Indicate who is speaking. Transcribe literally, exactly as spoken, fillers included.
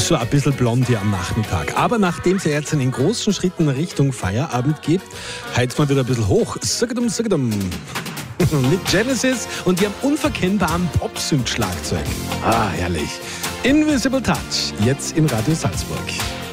Speaker 1: so ein bisschen blond hier am Nachmittag. Aber nachdem es ja jetzt in großen Schritten Richtung Feierabend geht, heizt man wieder ein bisschen hoch. Sagadum, sagadum. Mit Genesis und ihrem unverkennbaren Pop-Synth-Schlagzeug. Ah, herrlich. Invisible Touch, jetzt in Radio Salzburg.